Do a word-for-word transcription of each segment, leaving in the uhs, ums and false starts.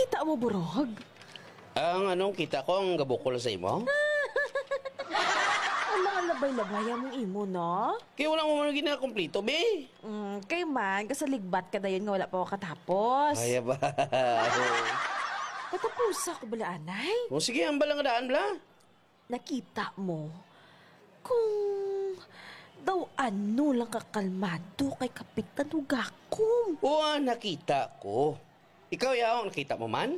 Kita mo, burog? Ang anong kita ko ang gabukol sa imo? Ang mga labay-labay mong imo, no? Kaya wala mo man ginakomplito, be. Mm, kay man, kasaligbat ka dayon nga wala pa ako katapos. Ay, ba? Katapusa ko bala, anay? O sige, ang balang daan, bla. Nakita mo kung daw ano lang kakalmado kay Kapitan Hugakom. O, ah, nakita ko. Ikaw, yaw, nakita mo man?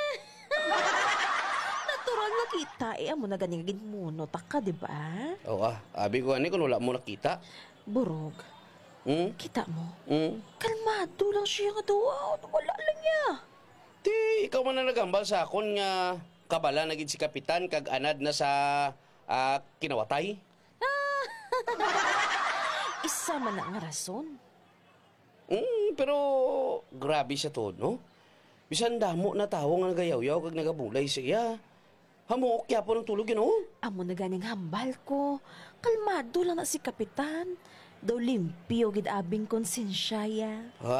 Natural nakita, eh, amo na ganigin muno taka, di ba? O, ah, abi ko ani kung wala mo nakita. Burog, Hmm? kita mo, Hmm? kalmado lang siya nga daw, ah, wala lang niya. Ti, ikaw man na nagambal sa akon nga kabala na gid si Kapitan kag anad na sa ah, kinawatay. Isa man na nga rason. Hmm, pero grabe siya to, no? Bisan damo na tawo nga nagayaw-yaw kag nagabulay siya. Hamo, kaya po ng tulog yun, oh. Amo na ganing hambal ko, kalmado lang na si Kapitan. Daw limpyo gid abing konsensya ya.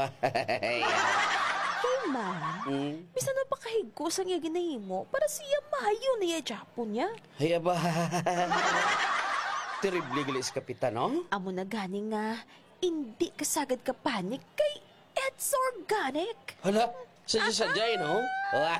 Kay man, Hmm. bisan na pakahigko sa nga ginahimo para siya mayo niya Japon niya. Ay, aba. Terrible gali si Kapitan, no? Amo na gani nga, hindi kasagad ka panik kay It's Organic. Hala, sadya-sadya, no?